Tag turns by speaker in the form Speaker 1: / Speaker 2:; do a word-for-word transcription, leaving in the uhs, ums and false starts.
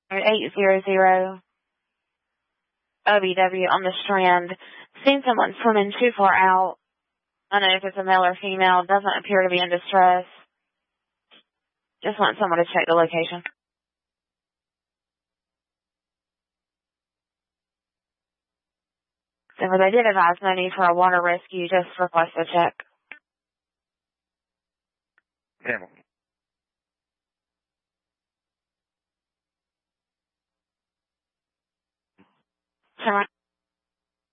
Speaker 1: eight hundred O B W on the Strand. Seen someone swimming too far out. I don't know if it's a male or female. Doesn't appear to be in distress. Just want someone to check the location. So they did advise no need for a water rescue. Just request a check.
Speaker 2: Camel.
Speaker 1: Turn